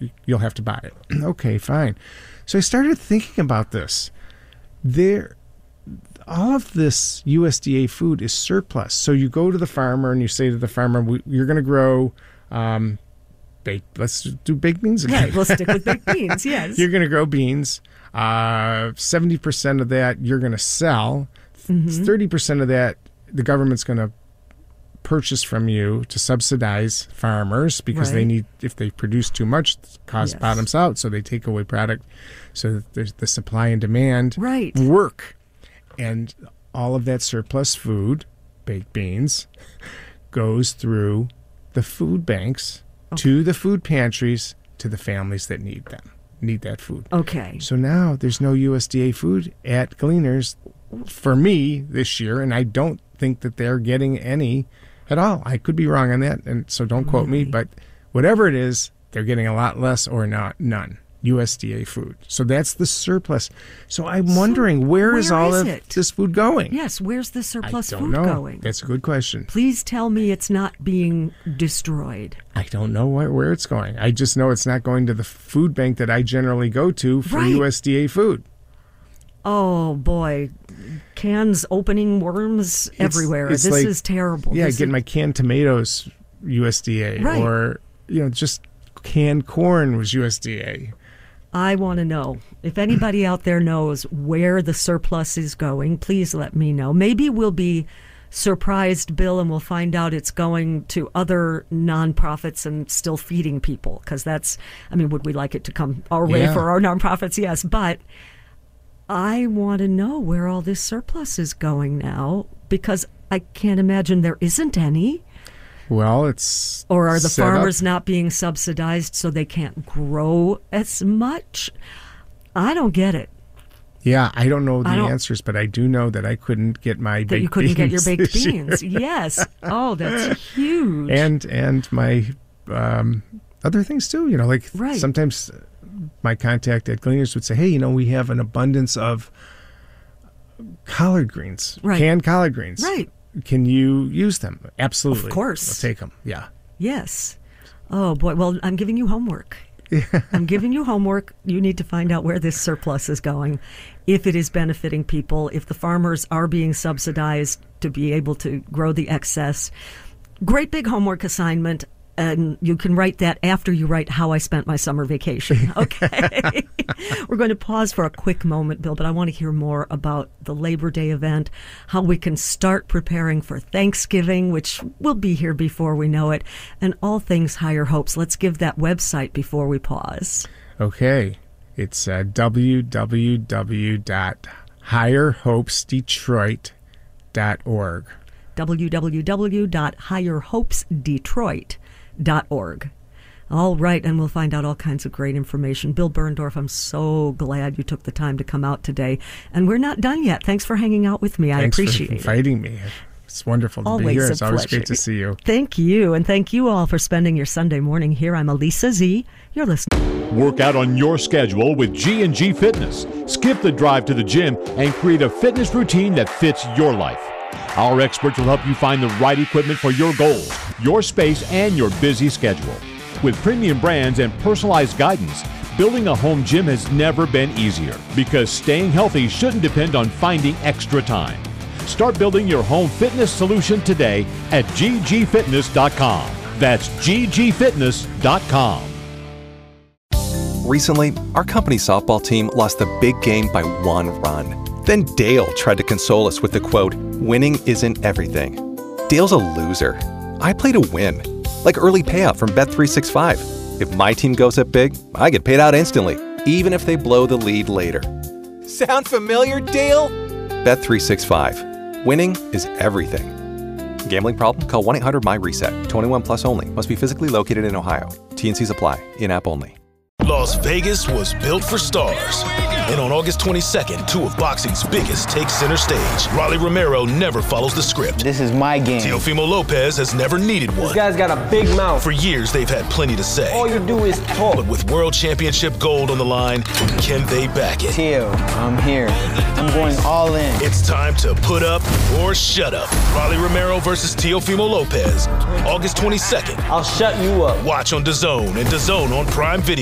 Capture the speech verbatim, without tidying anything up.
you'll have to buy it. Okay, fine. So I started thinking about this. There, all of this U S D A food is surplus. So you go to the farmer and you say to the farmer, we, "You're going to grow um, baked. Let's do baked beans again. Yeah, we'll stick with baked beans. Yes, you're going to grow beans. Uh, seventy percent of that you're going to sell. Mm-hmm. thirty percent of that the government's going to purchase from you to subsidize farmers because right. they need, if they produce too much, cost yes. bottoms out, so they take away product so that there's the supply and demand right. work. And all of that surplus food, baked beans, goes through the food banks okay. to the food pantries to the families that need them, need that food. Okay. So now there's no U S D A food at Gleaners for me this year, and I don't think that they're getting any at all. I could be wrong on that, and so don't quote really? me, but whatever it is, they're getting a lot less or not none U S D A food. So that's the surplus. So I'm so wondering, where, where is all is of it? this food going? Yes, where's the surplus I don't food know. going? That's a good question. Please tell me it's not being destroyed. I don't know where, where it's going. I just know it's not going to the food bank that I generally go to for right. U S D A food. Oh, boy. Cans opening worms it's, everywhere. It's this like, is terrible. Yeah, this getting is... my canned tomatoes U S D A. Right. Or, you know, just canned corn was U S D A. I want to know. If anybody out there knows where the surplus is going, please let me know. Maybe we'll be surprised, Bill, and we'll find out it's going to other nonprofits and still feeding people. Because that's, I mean, would we like it to come our way yeah. for our nonprofits? Yes, but I want to know where all this surplus is going now, because I can't imagine there isn't any. Well, it's Or are the set farmers up. not being subsidized so they can't grow as much? I don't get it. Yeah, I don't know the don't, answers, but I do know that I couldn't get my that baked you couldn't beans get your baked this beans. year. Yes. Oh, that's huge. And and my um, other things too. You know, like right. sometimes my contact at Gleaners would say, "Hey, you know, we have an abundance of collard greens, right. canned collard greens. Right. Can you use them?" Absolutely. Of course. I'll take them. Yeah. Yes. Oh, boy. Well, I'm giving you homework. I'm giving you homework. You need to find out where this surplus is going, if it is benefiting people, if the farmers are being subsidized to be able to grow the excess. Great big homework assignment. And you can write that after you write how I spent my summer vacation. Okay. We're going to pause for a quick moment, Bill, but I want to hear more about the Labor Day event, how we can start preparing for Thanksgiving, which will be here before we know it, and all things Higher Hopes. Let's give that website before we pause. Okay. It's uh, w w w dot higher hopes detroit dot org. w w w dot higher hopes detroit dot org. All right, and we'll find out all kinds of great information. Bill Berndorf, I'm so glad you took the time to come out today. And we're not done yet. Thanks for hanging out with me. I Thanks appreciate for it. inviting me. It's wonderful to always be here. A It's always pleasure. great to see you. Thank you, and thank you all for spending your Sunday morning here. I'm Elisa Z. You're listening. Work out on your schedule with G and G Fitness. Skip the drive to the gym and create a fitness routine that fits your life. Our experts will help you find the right equipment for your goals, your space, and your busy schedule. With premium brands and personalized guidance, building a home gym has never been easier, because staying healthy shouldn't depend on finding extra time. Start building your home fitness solution today at g g fitness dot com. That's g g fitness dot com. Recently, our company softball team lost the big game by one run. Then Dale tried to console us with the quote, "Winning isn't everything." Dale's a loser. I play to win. Like early payout from Bet three sixty-five. If my team goes up big, I get paid out instantly, even if they blow the lead later. Sound familiar, Dale? Bet three sixty-five. Winning is everything. Gambling problem? Call one eight hundred my reset. twenty-one plus only. Must be physically located in Ohio. T and Cs apply. In-app only. Las Vegas was built for stars. And on August twenty-second, two of boxing's biggest take center stage. Rolly Romero never follows the script. This is my game. Teofimo Lopez has never needed one. This guy's got a big mouth. For years, they've had plenty to say. All you do is talk. But with World Championship gold on the line, can they back it? Teo, I'm here. I'm going all in. It's time to put up or shut up. Rolly Romero versus Teofimo Lopez. August twenty-second. I'll shut you up. Watch on DAZN and DAZN on Prime Video.